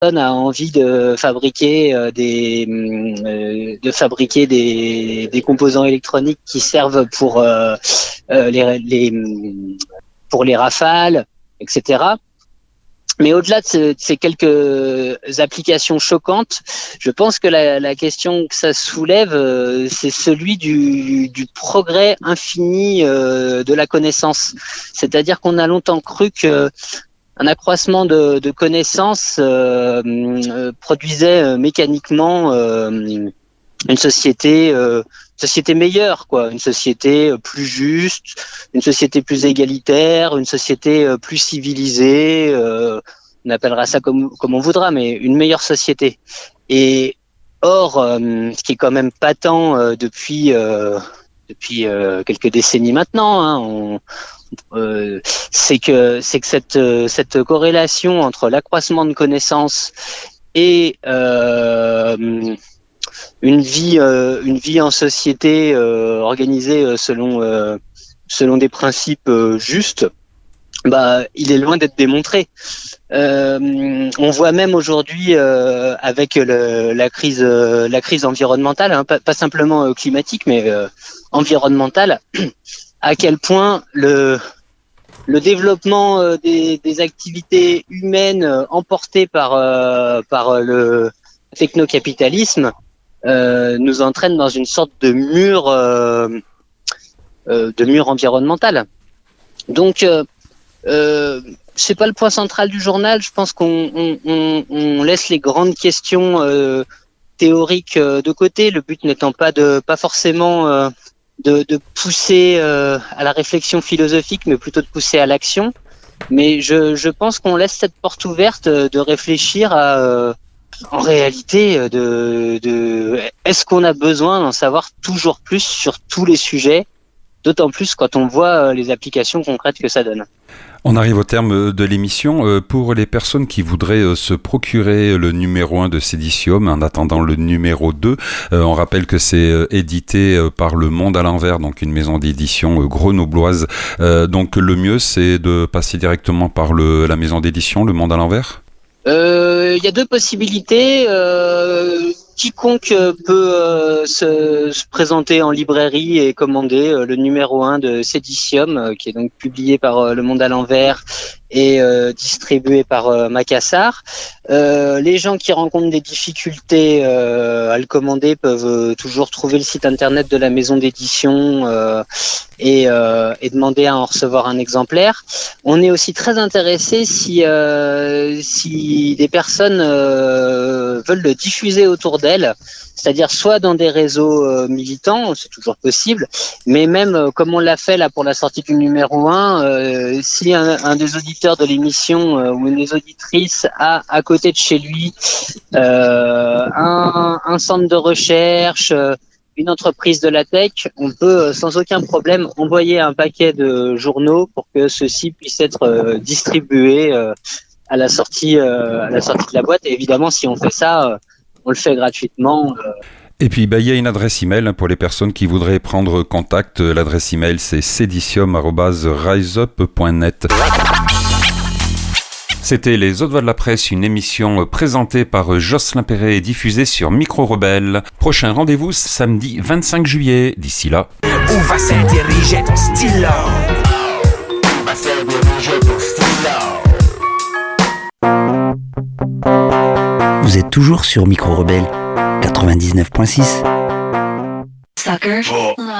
personne a envie de fabriquer des composants électroniques qui servent pour les rafales, etc. Mais au-delà de ces quelques applications choquantes, je pense que la question que ça soulève, c'est celui du progrès infini de la connaissance. C'est-à-dire qu'on a longtemps cru que un accroissement de connaissances produisait mécaniquement une société meilleure, quoi, une société plus juste, une société plus égalitaire, une société plus civilisée, on appellera ça comme on voudra, mais une meilleure société. Et or, ce qui est quand même patent depuis quelques décennies maintenant, hein, c'est que cette corrélation entre l'accroissement de connaissances et une vie en société organisée selon des principes justes, il est loin d'être démontré. On voit même aujourd'hui avec la crise environnementale, hein, pas simplement climatique, mais environnementale, à quel point le développement des activités humaines emportées par le technocapitalisme nous entraîne dans une sorte de mur environnemental. Donc c'est pas le point central du journal. Je pense qu'on laisse les grandes questions théoriques de côté. Le but n'étant pas forcément de pousser à la réflexion philosophique, mais plutôt de pousser à l'action. Mais je pense qu'on laisse cette porte ouverte de réfléchir à en réalité est-ce qu'on a besoin d'en savoir toujours plus sur tous les sujets, d'autant plus quand on voit les applications concrètes que ça donne. On arrive au terme de l'émission. Pour les personnes qui voudraient se procurer le numéro 1 de Cédicium en attendant le numéro 2, on rappelle que c'est édité par Le Monde à l'envers, donc une maison d'édition grenobloise. Donc le mieux, c'est de passer directement par la maison d'édition Le Monde à l'envers ? Il y a deux possibilités. Quiconque peut se présenter en librairie et commander le numéro 1 de Cédicium, qui est donc publié par Le Monde à l'envers et distribué par Macassar. Les gens qui rencontrent des difficultés à le commander peuvent toujours trouver le site internet de la maison d'édition et demander à en recevoir un exemplaire. On est aussi très intéressé si des personnes veulent le diffuser autour d'elles, c'est-à-dire soit dans des réseaux militants, c'est toujours possible, mais même comme on l'a fait là pour la sortie du numéro 1, si un des auditeurs de l'émission ou une des auditrices a à côté de chez lui un centre de recherche, une entreprise de la tech, on peut sans aucun problème envoyer un paquet de journaux pour que ceux-ci puissent être distribués à la sortie de la boîte. Et évidemment, si on fait ça, on le fait gratuitement. Et puis, il y a une adresse email pour les personnes qui voudraient prendre contact. L'adresse email, c'est cedicium@riseup.net. C'était Les Autres Voix de la Presse, une émission présentée par Jocelyn Perret et diffusée sur Micro Rebelle. Prochain rendez-vous samedi 25 juillet. D'ici là. Où va s'intériger ton stylo? Où va s'intériger ton stylo? Vous êtes toujours sur Micro Rebelle 99.6. Sucker.